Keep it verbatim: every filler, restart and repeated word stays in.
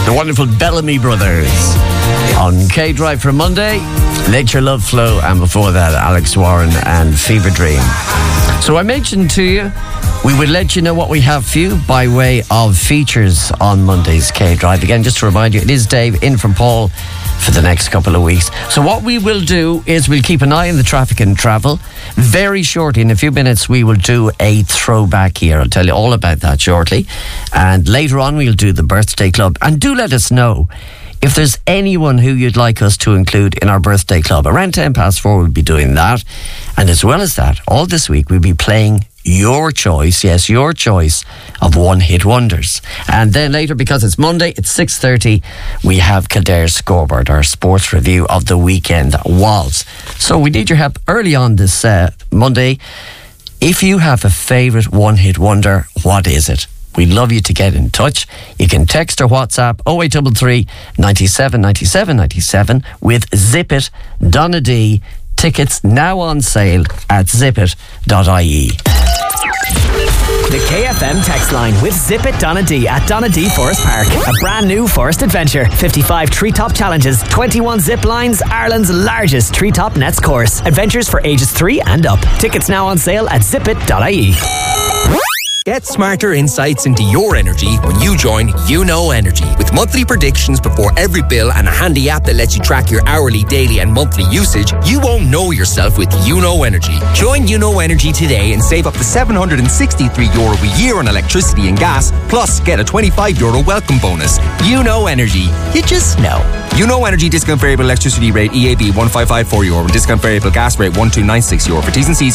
The wonderful Bellamy Brothers on K-Drive for Monday. Let Your Love Flow, and before that, Alex Warren and Fever Dream. So I mentioned to you we would let you know what we have for you by way of features on Monday's K-Drive. Again, just to remind you, it is Dave in from Paul for the next couple of weeks. So what we will do is we'll keep an eye on the traffic and travel. Very shortly, in a few minutes, we will do a throwback here. I'll tell you all about that shortly. And later on, we'll do the birthday club. And do let us know if there's anyone who you'd like us to include in our birthday club. Around ten past four, we'll be doing that. And as well as that, all this week, we'll be playing your choice, yes, your choice of one-hit wonders. And then later, because it's Monday, it's six thirty, we have Kildare's Scoreboard, our sports review of the weekend was. So we need your help early on this uh, Monday. If you have a favourite one-hit wonder, what is it? We'd love you to get in touch. You can text or WhatsApp oh eight three three, nine seven, nine seven, nine seven with Zip It, Donna D. Tickets now on sale at zip it dot I E. The K F M text line with Zip It Donna D at Donna D Forest Park. A brand new forest adventure. fifty-five treetop challenges, twenty-one zip lines, Ireland's largest treetop nets course. Adventures for ages three and up. Tickets now on sale at zip it dot I E. Get smarter insights into your energy when you join You Know Energy. With monthly predictions before every bill and a handy app that lets you track your hourly, daily and monthly usage, you won't know yourself with You Know Energy. Join You Know Energy today and save up to seven hundred sixty-three euro a year on electricity and gas, plus get a twenty-five euro welcome bonus. You Know Energy. You just know. You Know Energy discount variable electricity rate E A B one five five four euro and discount variable gas rate one two nine six euro. For T's and C's